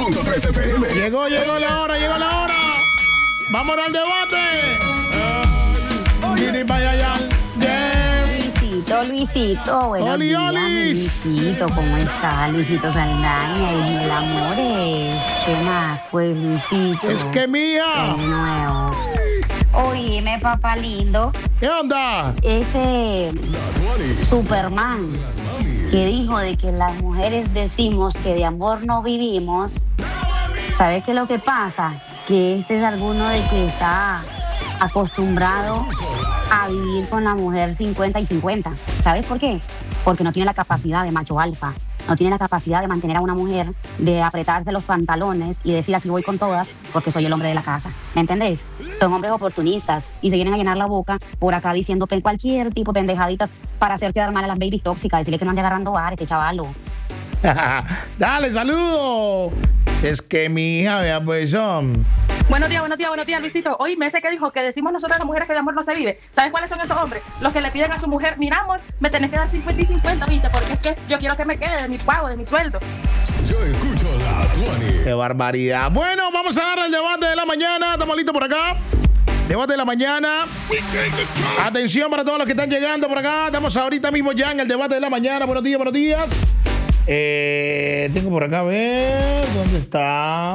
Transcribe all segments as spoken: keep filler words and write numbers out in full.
punto tres F M. Llegó, llegó la hora, llegó la hora. Vámonos al debate. Miri, vaya allá. Luisito, Luisito, buenos Oli, días, oli. mi Luisito, ¿cómo está? Luisito Saldaña, y el amores. ¿Qué más? Pues, Luisito. Es que mía. De nuevo. Oíme, papá lindo, ¿Qué onda? ese Superman que dijo de que las mujeres decimos que de amor no vivimos, ¿sabes qué es lo que pasa? Que este es alguno de que está acostumbrado a vivir con la mujer cincuenta y cincuenta. ¿Sabes por qué? Porque no tiene la capacidad de macho alfa, no tiene la capacidad de mantener a una mujer, de apretarse los pantalones y decir aquí voy con todas porque soy el hombre de la casa. ¿Me entendés? Son hombres oportunistas y se vienen a llenar la boca por acá diciendo pe- cualquier tipo de pendejaditas para hacer quedar mal a las baby tóxicas, decirle que no ande agarrando bar este chavalo. Dale, saludo. Es que mi hija, vea pues son. Buenos días, buenos días, buenos días, Luisito. Oye, ese que dijo que decimos nosotras las mujeres que de amor no se vive. ¿Sabes cuáles son esos hombres? Los que le piden a su mujer, mira amor, me tenés que dar cincuenta y cincuenta, ¿viste? Porque es que yo quiero que me quede de mi pago, de mi sueldo. Yo escucho la veinte. Qué barbaridad. Bueno, vamos a dar el debate de la mañana. Estamos listos por acá. Debate de la mañana. Atención para todos los que están llegando por acá. Estamos ahorita mismo ya en el debate de la mañana. Buenos días, buenos días. Eh, tengo por acá, a ver, ¿dónde está?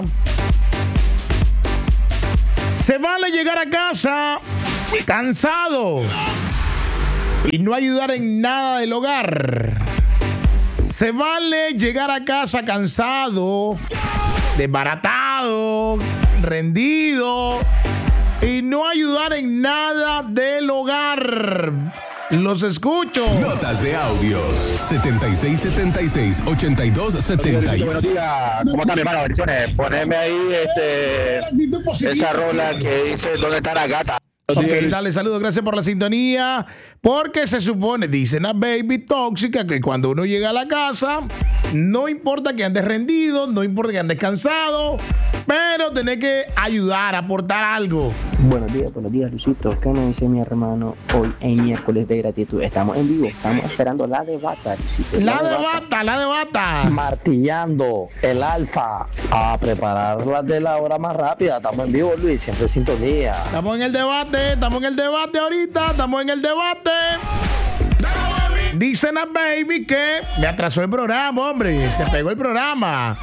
Se vale llegar a casa cansado y no ayudar en nada del hogar. Se vale llegar a casa cansado, desbaratado, rendido y no ayudar en nada del hogar. Los escucho. Notas de audios. setenta y seis setenta y seis ochenta y dos setenta. Buenos días, ¿cómo está mi hermano? Bendiciones. Poneme ahí este, esa rola que dice ¿dónde está la gata? Ok, dale saludos, gracias por la sintonía. Porque se supone, dicen a baby tóxica, que cuando uno llega a la casa, no importa que andes rendido, no importa que andes cansado, pero tenés que ayudar, aportar algo. Buenos días, buenos días, Luisito. ¿Qué me dice mi hermano hoy en miércoles de gratitud? Estamos en vivo, estamos esperando la debata, Luisito. La debata, la debata. Martillando el alfa a preparar las de la hora más rápida. Estamos en vivo, Luis, siempre en sintonía. Estamos en el debate, estamos en el debate ahorita, estamos en el debate. Dicen a baby que me atrasó el programa, hombre, se pegó el programa.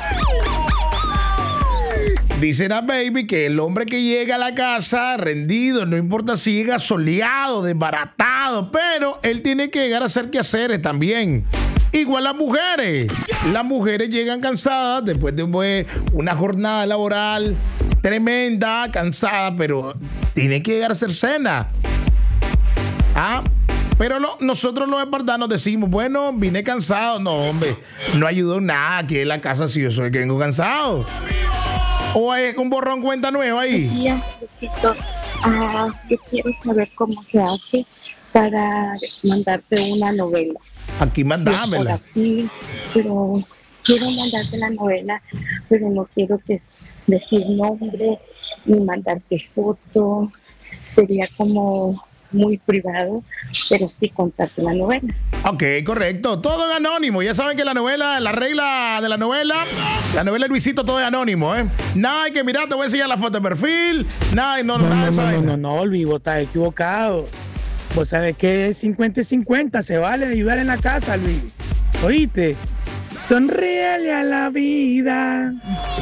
Dicen a baby que el hombre que llega a la casa rendido, no importa si llega soleado, desbaratado, pero él tiene que llegar a hacer quehaceres también. Igual las mujeres. Las mujeres llegan cansadas después de una jornada laboral tremenda, cansada, pero tiene que llegar a hacer cena. Ah, pero no, nosotros los espartanos decimos, bueno, vine cansado. No, hombre, no ayudó nada aquí en la casa si yo soy que vengo cansado. ¿O es un borrón cuenta nueva ahí? Buenos días, Luisito. Ah, yo quiero saber cómo se hace para mandarte una novela. Aquí mandámela. Sí, por aquí, pero quiero mandarte la novela, pero no quiero que decir nombre ni mandarte foto. Sería como muy privado, pero sí contarte la novela. Ok, correcto. Todo es anónimo. Ya saben que la novela, la regla de la novela, la novela de Luisito, todo es anónimo, ¿eh? Nada hay que mirar, te voy a enseñar la foto de perfil. Nada, no, No, nada no, de eso. no, no, no, no, Luis, vos estás equivocado. Vos sabés que es cincuenta y cincuenta, se vale ayudar en la casa, Luis. ¿Oíste? Sonríele a la vida.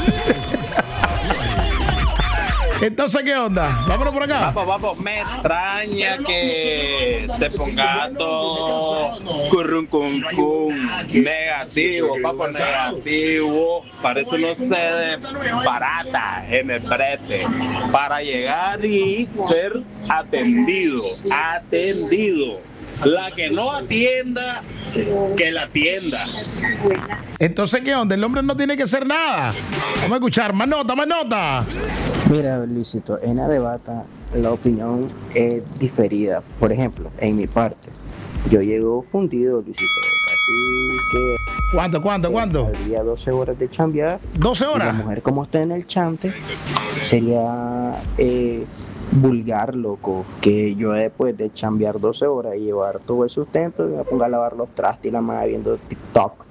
Entonces, ¿qué onda? Vámonos por acá. Vamos, vamos. Me extraña que te pongas todo currum cum cum negativo, papo, negativo. Para eso no se desbarata en el brete. Para llegar y ser atendido. Atendido. La que no atienda, que la atienda. Entonces, ¿qué onda? El hombre no tiene que hacer nada. Vamos a escuchar. Más nota, más nota. Mira, Luisito, en la debata la opinión es diferida. Por ejemplo, en mi parte, yo llego fundido, Luisito. Casi que... ¿Cuánto, cuánto, cuánto? Habría doce horas de chambear. ¿doce horas? Y la mujer, como está en el chante, sería... Eh, vulgar, loco, que yo después de chambear doce horas y llevar todo el sustento, me pongo a lavar los trastes y la madre viendo TikTok.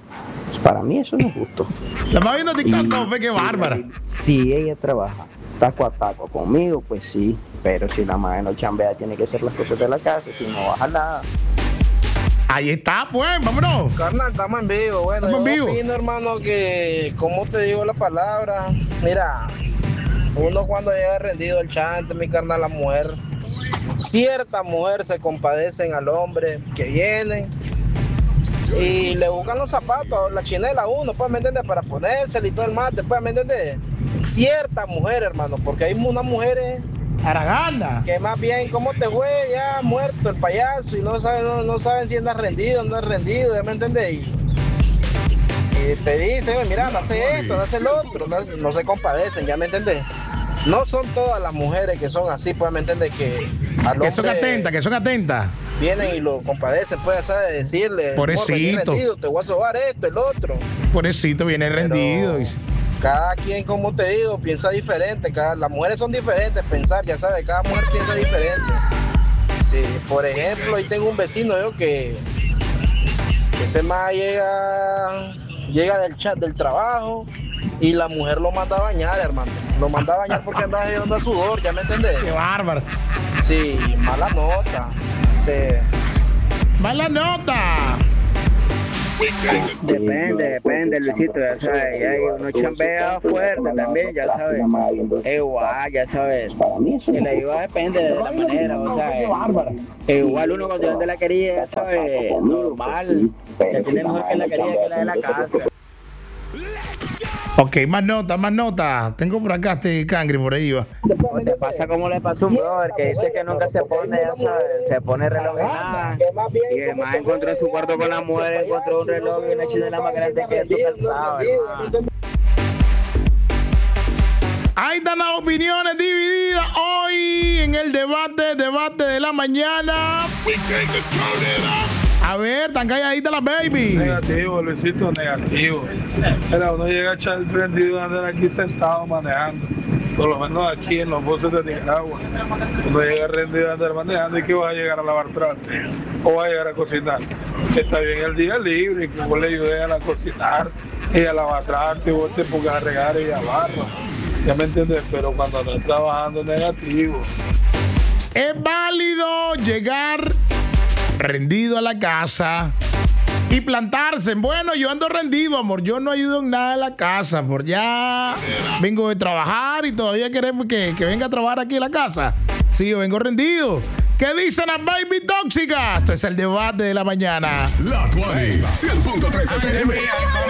Para mí eso no es justo. La más viendo TikTok, no, ve qué bárbara. Si ella trabaja taco a taco conmigo, pues sí. Pero si la madre no chambea, tiene que hacer las cosas de la casa, si no baja nada. Ahí está, pues, vámonos. Carnal, estamos en vivo. Bueno, estamos yo en vivo. opino, hermano, que, ¿cómo te digo la palabra? Mira, uno cuando llega rendido el chante, mi carnal, la mujer, cierta mujer se compadecen al hombre que viene y le buscan los zapatos, la chinela a uno, pues, ¿me entiendes? Para ponérsela y todo el mate, pues, ¿me entiendes? Cierta mujer, hermano, porque hay unas mujeres Aragana que más bien, ¿cómo te fue? Ya muerto el payaso y no saben, no, no saben si andas rendido, no andas rendido, ¿ya me entiendes? Y, y te dicen, mira, no hace esto, no hace lo otro, no, no se compadecen, ¿ya me entiendes? No son todas las mujeres que son así, pues, ¿me entiendes? Que al Que son hombre atentas, que son atentas. vienen y lo compadecen, pues, ¿sabes? Decirle, Pobrecito. "Amor, vení rendido, te voy a sobar esto, el otro". Pobrecito, viene rendido. y- Cada quien, como te digo, piensa diferente. Cada, las mujeres son diferentes, pensar, ya sabes, cada mujer piensa diferente. Sí, por ejemplo, hoy tengo un vecino yo que, que ese más llega, llega del chat del trabajo y la mujer lo manda a bañar, hermano. Lo manda a bañar porque anda llevando a sudor, ¿ya me entendés? Qué bárbaro. Sí, mala nota. Sí. Mala nota. Depende, depende, Luisito, ya sabes, ya uno chambea fuerte también, ya sabes, igual, ya sabes, y la iba depende de la manera, o sea, igual uno cuando donde la quería, ya sabes, normal, ya tiene mejor que la quería que la de la casa. Ok, más nota, más nota. Tengo por acá este cangre, por ahí va. O te pasa como le pasó a un brother que dice que nunca se pone, ya sabes, se pone reloj en nada, y además encontró en su cuarto con la mujer, encontró un reloj y una chinela más grande que su calzado, hermano. Ahí están las opiniones divididas hoy en el debate, debate de la mañana. A ver, tan calladita la baby. Negativo, Luisito, negativo. Era uno llega a echar el prendido y andar aquí sentado manejando. Por lo menos aquí en los buses de Nicaragua. Uno llega rendido a andar manejando y que va a llegar a lavar trastes o va a llegar a cocinar. Está bien el día libre, que vos le ayudes a cocinar y a lavar trastes, vos te pongas a regar y a barro. Ya me entiendes, pero cuando estás trabajando negativo. Es válido llegar rendido a la casa y plantarse. Bueno, yo ando rendido, amor. Yo no ayudo en nada en la casa. Por ya vengo de trabajar y todavía queremos que, que venga a trabajar aquí en la casa. Sí, yo vengo rendido. ¿Qué dicen las baby tóxicas? Esto es el debate de la mañana. La Tuani, cien punto tres F M.